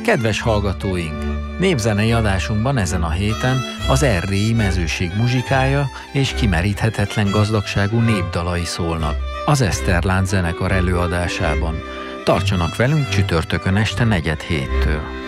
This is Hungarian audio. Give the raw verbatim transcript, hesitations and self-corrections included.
Kedves hallgatóink! Népzenei adásunkban ezen a héten az erdélyi mezőség muzsikája és kimeríthetetlen gazdagságú népdalai szólnak az Eszterlánc zenekar előadásában. Tartsanak velünk csütörtökön este negyed héttől.